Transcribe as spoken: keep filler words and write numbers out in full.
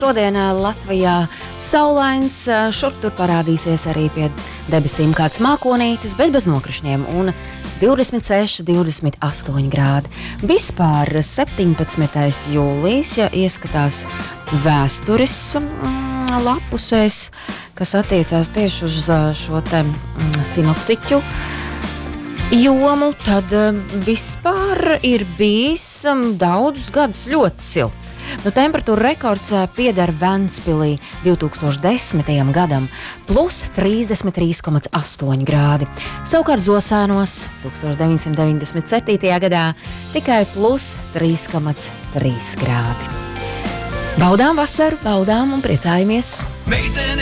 Šodien Latvijā saulains, šur tur parādīsies arī pie debesīm kāds mākonītis, bet bez nokrišņiem, un divdesmit seši, divdesmit astoņi grādi. Vispār septiņpadsmitais jūlijas, ja ieskatās vēstures mm, lapusēs, kas attiecās tieši uz šo te mm, sinoptiķu jomu, tad vispār ir bijis daudzus gadus ļoti silts. Nu, temperatūra rekords pieder Ventspilī divi tūkstoši desmitajam gadam, plus trīsdesmit trīs komats astoņi grādi. Savukārt Zosēnos tūkstoš deviņsimt deviņdesmit septītajā gadā tikai plus trīs komats trīs grādi. Baudām vasaru, baudām un priecājamies! Meitene!